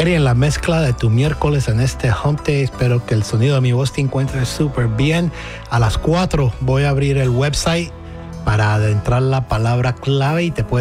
Eri, en la mezcla de tu miércoles en este Hump Day. Espero que el sonido de mi voz te encuentre súper bien. A las 4 voy a abrir el website para adentrar la palabra clave y te puedes